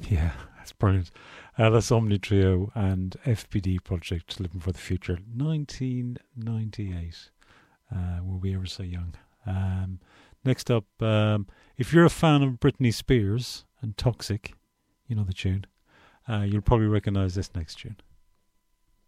Yeah, that's brilliant. That's Omni Trio and FPD Project, Living for the Future, 1998. Were we ever so young? Next up, if you're a fan of Britney Spears and Toxic, you know the tune, you'll probably recognise this next tune.